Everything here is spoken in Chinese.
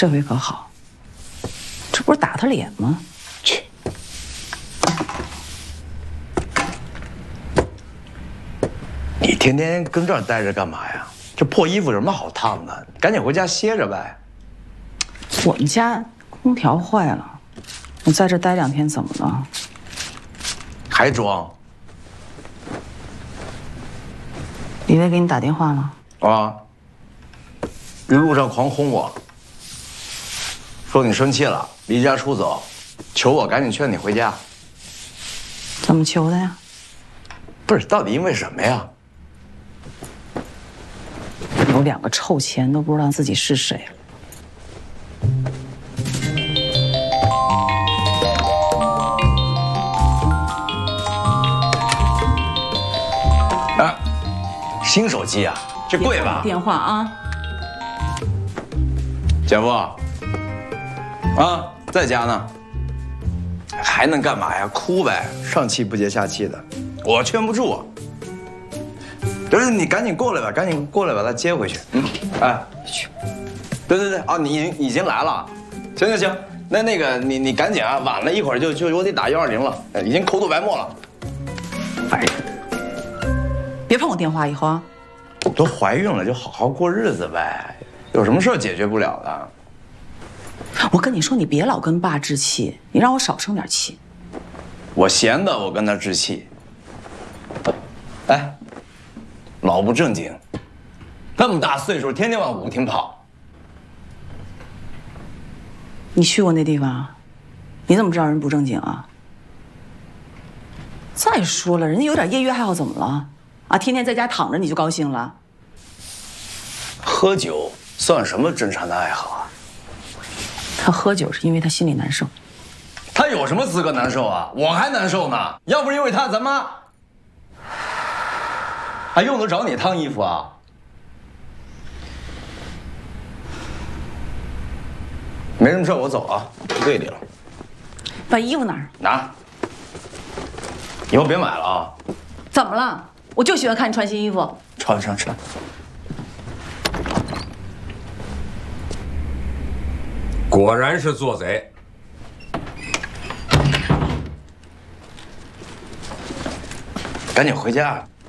这回可好，这不是打他脸吗？ 去！你天天跟这儿待着干嘛呀？这破衣服有什么好烫的？赶紧回家歇着呗。 我们家空调坏了，我在这待2天怎么了？ 还装？ 李薇给你打电话了？ 啊！一路上狂轰我，说你生气了，离家出走，求我赶紧劝你回家。 怎么求的呀？ 不是，到底因为什么呀？ 有2个臭钱都不知道自己是谁了。 啊，新手机啊，这贵吧？ 电话啊， 姐夫，啊，在家呢。还能干嘛呀？哭呗，上气不接下气的，我劝不住啊。就是你赶紧过来吧，赶紧过来把他接回去。哎，去。对啊，你已经来了，行，那个你赶紧啊，晚了一会儿就我得打120了，已经口吐白沫了。 烦人！别碰我电话以后啊！ 都怀孕了，就好好过日子呗，有什么事解决不了的？ 我跟你说，你别老跟爸置气，你让我少生点气。 我闲的，我跟他置气。哎，老不正经，那么大岁数，天天往舞厅跑。 你去过那地方？你怎么知道人不正经啊？再说了，人家有点业余爱好怎么了？啊，天天在家躺着你就高兴了？ 喝酒算什么正常的爱好啊？ 他喝酒是因为他心里难受。 他有什么资格难受啊？我还难受呢。要不是因为他，咱妈还用得着你烫衣服啊？没什么事，我走啊，去队里了。 把衣服拿上。 拿。以后别买了啊。 怎么了？我就喜欢看你穿新衣服。 穿。 果然是做贼。 赶紧回家，